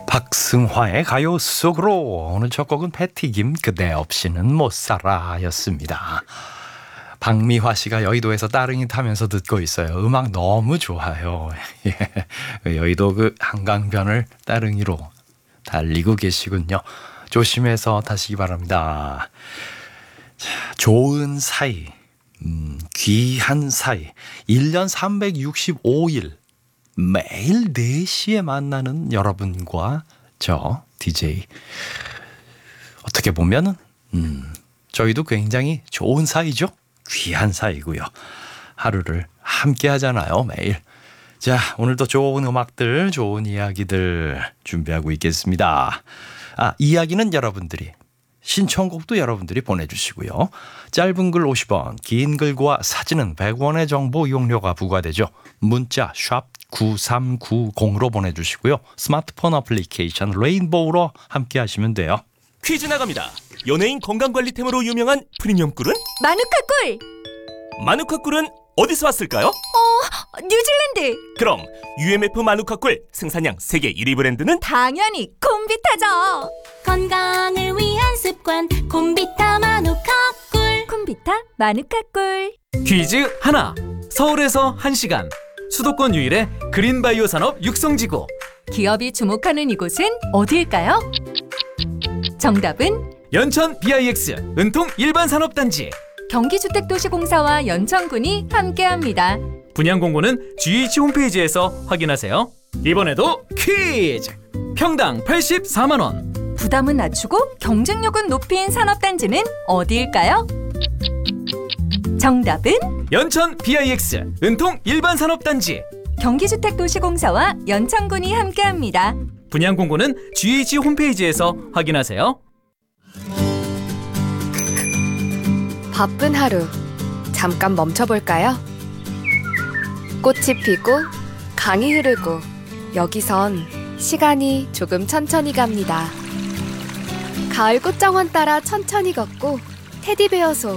박승화의 가요 속으로. 오늘 첫 곡은 패티김 그대 없이는 못 살아 였습니다. 박미화 씨가 여의도에서 따릉이 타면서 듣고 있어요. 음악 너무 좋아요. 예. 여의도 그 한강변을 따릉이로 달리고 계시군요. 조심해서 타시기 바랍니다. 자, 좋은 사이, 귀한 사이, 1년 365일 매일 4시에 만나는 여러분과 저 DJ, 어떻게 보면은 저희도 굉장히 좋은 사이죠. 귀한 사이고요. 하루를 함께 하잖아요, 매일. 자, 오늘도 좋은 음악들, 좋은 이야기들 준비하고 있겠습니다. 이야기는 여러분들이, 신청곡도 여러분들이 보내주시고요. 짧은 글 50원, 긴 글과 사진은 100원의 정보 이용료가 부과되죠. 문자 샵 9390으로 보내주시고요. 스마트폰 어플리케이션 레인보우로 함께 하시면 돼요. 퀴즈 나갑니다. 연예인 건강관리템으로 유명한 프리미엄 꿀은? 마누카 꿀! 마누카 꿀은 어디서 왔을까요? 뉴질랜드! 그럼 UMF 마누카 꿀 생산량 세계 1위 브랜드는? 당연히 콤비타죠! 건강을 위한 습관 콤비타 마누카 꿀. 콤비타 마누카 꿀. 퀴즈 하나. 서울에서 1시간 수도권 유일의 그린바이오 산업 육성지구. 기업이 주목하는 이곳은 어디일까요? 정답은 연천 BIX 은통 일반산업단지. 경기주택도시공사와 연천군이 함께합니다. 분양 공고는 GH 홈페이지에서 확인하세요. 이번에도 퀴즈. 평당 84만 원. 부담은 낮추고 경쟁력은 높인 산업단지는 어디일까요? 정답은 연천 BIX 은통 일반산업단지. 경기주택도시공사와 연천군이 함께합니다. 분양 공고는 GH 홈페이지에서 확인하세요. 바쁜 하루, 잠깐 멈춰볼까요? 꽃이 피고 강이 흐르고 여기선 시간이 조금 천천히 갑니다. 가을 꽃정원 따라 천천히 걷고 테디베어 속